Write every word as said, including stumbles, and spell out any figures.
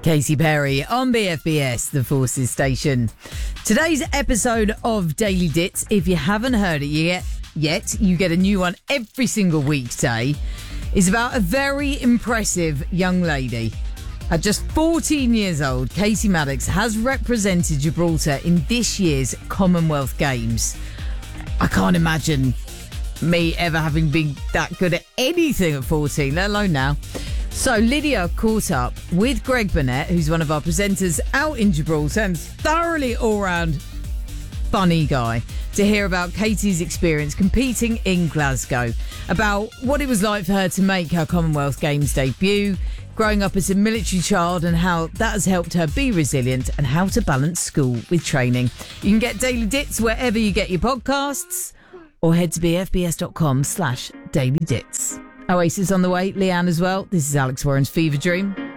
Katy Perry on B F B S, the Forces Station. Today's episode of Daily Dits, if you haven't heard it yet, yet you get a new one every single weekday, is about a very impressive young lady. At just fourteen years old, Katie Maddox has represented Gibraltar in this year's Commonwealth Games. I can't imagine me ever having been that good at anything at fourteen, let alone now. So Lydia caught up with Greg Burnett, who's one of our presenters out in Gibraltar and thoroughly all-round funny guy, to hear about Katie's experience competing in Glasgow, about what it was like for her to make her Commonwealth Games debut, growing up as a military child and how that has helped her be resilient, and how to balance school with training. You can get Daily Dits wherever you get your podcasts, or head to bfbs.com slash daily dits. Oasis on the way, Leanne as well. This is Alex Warren's Fever Dream.